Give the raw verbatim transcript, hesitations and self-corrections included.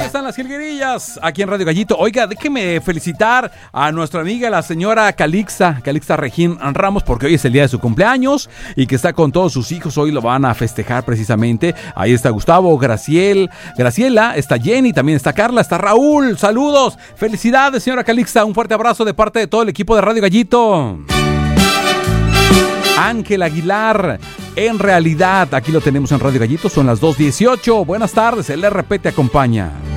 están las jilguerillas aquí en Radio Gallito. Oiga, déjeme felicitar a nuestra amiga, la señora Calixa, Calixa Regín Ramos, porque hoy es el día de su cumpleaños y que está con todos sus hijos. Hoy lo van a festejar precisamente. Ahí está Gustavo, Graciel, Graciela, está Jenny, también está Carla, está Raúl. Saludos, felicidades, señora Calixa. Un fuerte abrazo de parte de todo el equipo de Radio Gallito. Ángel Aguilar, en realidad, aquí lo tenemos en Radio Gallito, son las dos dieciocho. Buenas tardes, el R P te acompaña.